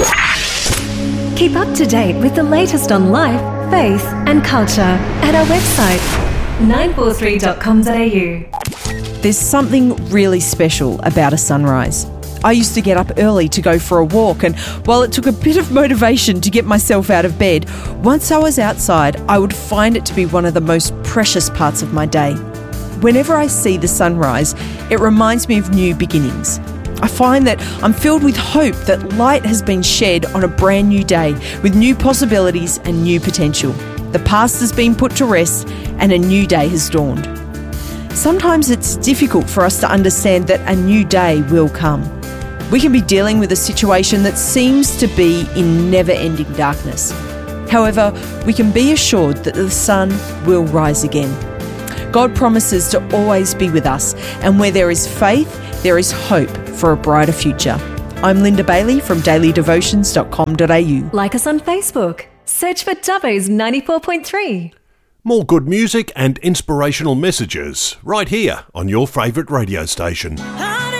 Keep up to date with the latest on life, faith and culture at our website 943.com.au. There's something really special about a sunrise. I used to get up early to go for a walk, and while it took a bit of motivation to get myself out of bed, once I was outside, I would find it to be one of the most precious parts of my day. Whenever I see the sunrise, it reminds me of new beginnings. I find that I'm filled with hope that light has been shed on a brand new day with new possibilities and new potential. The past has been put to rest and a new day has dawned. Sometimes it's difficult for us to understand that a new day will come. We can be dealing with a situation that seems to be in never-ending darkness. However, we can be assured that the sun will rise again. God promises to always be with us, and where there is faith, there is hope for a brighter future. I'm Linda Bailey from dailydevotions.com.au. Like us on Facebook. Search for Dubbo's 94.3. More good music and inspirational messages right here on your favourite radio station.